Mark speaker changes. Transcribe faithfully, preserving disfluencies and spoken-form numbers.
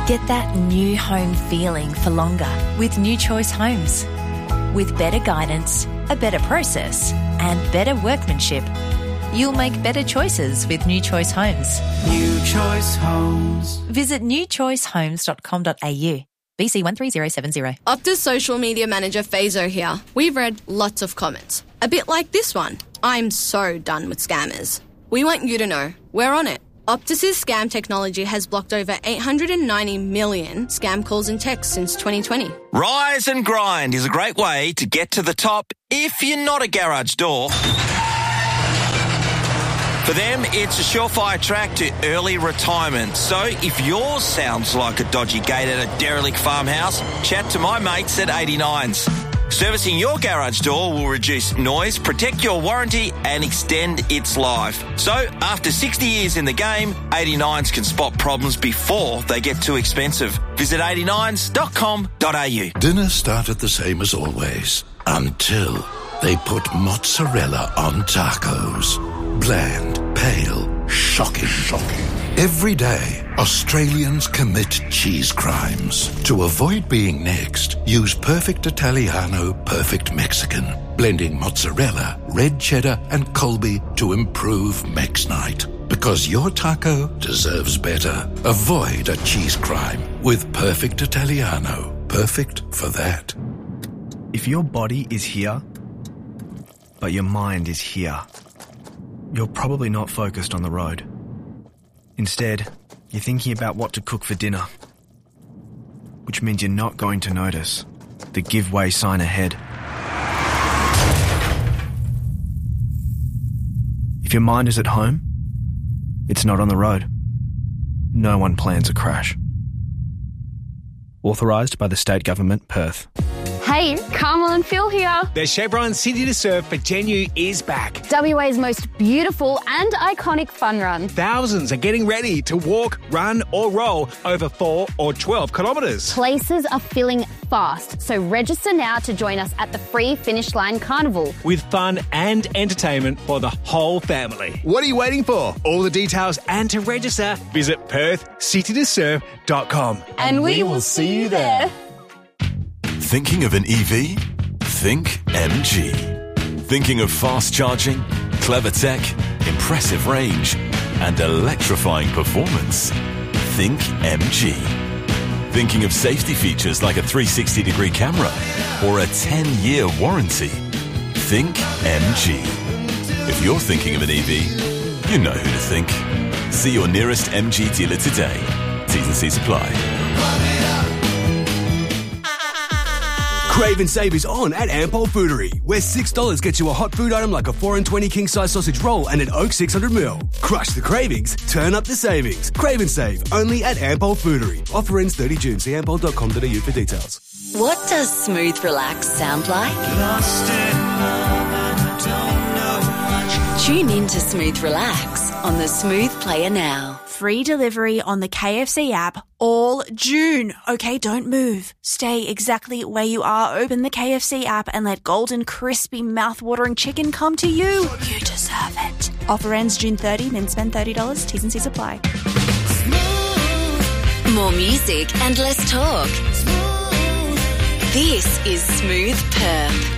Speaker 1: Get that new home feeling for longer with New Choice Homes. With better guidance, a better process, and better workmanship, you'll make better choices with New Choice Homes.
Speaker 2: New Choice Homes.
Speaker 1: Visit new choice homes dot com dot a u. B C one three zero seven zero.
Speaker 3: Optus social media manager Fazo here. We've read lots of comments. A bit like this one. I'm so done with scammers. We want you to know we're on it. Optus's scam technology has blocked over eight hundred ninety million scam calls and texts since twenty twenty.
Speaker 4: Rise and Grind is a great way to get to the top if you're not a garage door. For them, it's a surefire track to early retirement. So if yours sounds like a dodgy gate at a derelict farmhouse, chat to my mates at eighty-nines. Servicing your garage door will reduce noise, protect your warranty and extend its life. So after sixty years in the game, eighty-nines can spot problems before they get too expensive. Visit eighty-nines dot com dot a u.
Speaker 5: Dinner started the same as always until they put mozzarella on tacos. Bland, pale, shocking. Shocking. Every day, Australians commit cheese crimes. To avoid being next, use Perfect Italiano, Perfect Mexican, blending mozzarella, red cheddar, and Colby to improve Mex Night. Because your taco deserves better. Avoid a cheese crime with Perfect Italiano. Perfect for that.
Speaker 6: If your body is here, but your mind is here, you're probably not focused on the road. Instead, you're thinking about what to cook for dinner, which means you're not going to notice the give way sign ahead. If your mind is at home, it's not on the road. No one plans a crash. Authorised by the State Government, Perth.
Speaker 7: Hey, Carmel and Phil here.
Speaker 8: The Chevron City to Surf for Genu is back.
Speaker 7: W A's most beautiful and iconic fun run.
Speaker 8: Thousands are getting ready to walk, run or roll over four or twelve kilometres.
Speaker 7: Places are filling fast, so register now to join us at the free Finish Line Carnival.
Speaker 8: With fun and entertainment for the whole family. What are you waiting for? All the details and to register, visit perth city to surf dot com.
Speaker 7: And, and we, we will see you there.
Speaker 9: Thinking of an E V? Think M G. Thinking of fast charging, clever tech, impressive range, and electrifying performance? Think M G. Thinking of safety features like a three sixty degree camera or a ten year warranty? Think M G. If you're thinking of an E V, you know who to think. See your nearest M G dealer today. T's and C's apply.
Speaker 10: Crave and save is on at Ampol Foodery, where six dollars gets you a hot food item like a four and twenty king-size sausage roll and an Oak six hundred milliliters. Crush the cravings, turn up the savings. Crave and save, only at Ampol Foodery. Offer ends thirty June. See ampol dot com dot a u for details.
Speaker 11: What does smooth relax sound like?
Speaker 2: Lost in love and don't know much.
Speaker 11: Tune in to Smooth Relax on the Smooth Player now.
Speaker 12: Free delivery on the K F C app all June. Okay, don't move. Stay exactly where you are. Open the K F C app and let golden, crispy, mouth-watering chicken come to you. You deserve it. Offer ends June thirtieth, then spend thirty dollars. T's and C's apply.
Speaker 11: More music and less talk. This is Smooth Perth.